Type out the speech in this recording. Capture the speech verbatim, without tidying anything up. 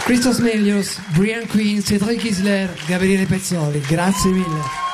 Christos Melios, Brian Quinn, Cedric Isler, Gabriele Pezzoli, grazie mille.